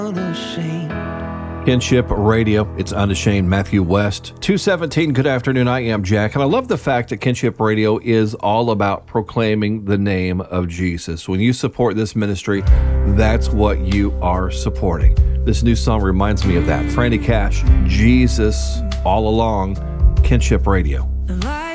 Unashamed. Kinship Radio, it's Unashamed, Matthew West. 2:17, good afternoon, I am Jack, and I love the fact that Kinship Radio is all about proclaiming the name of Jesus. When you support this ministry, that's what you are supporting. This new song reminds me of that. Franny Cash, Jesus All Along, Kinship Radio. And